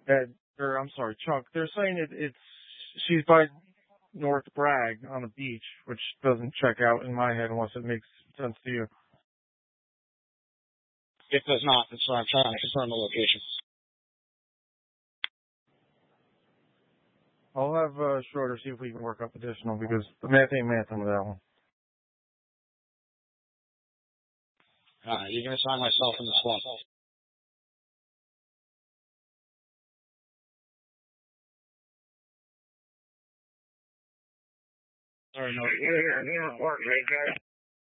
Ed, or I'm sorry, Chuck. They're saying she's by North Bragg on the beach, which doesn't check out in my head unless it makes sense to you. It does not. That's why I'm trying to confirm the location. I'll have Schroeder see if we can work up additional because the math ain't math on that one. Alright, you're going to sign myself in the slot. Sorry, no. You're not working, right, guys?